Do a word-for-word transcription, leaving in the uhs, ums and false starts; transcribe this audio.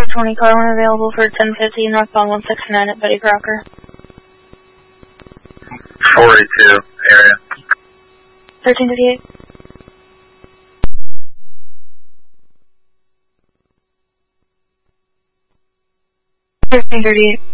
twenty car one available for ten fifty northbound one sixty-nine at Betty Crocker. forty-two area. thirteen fifty-eight. thirteen thirty-eight.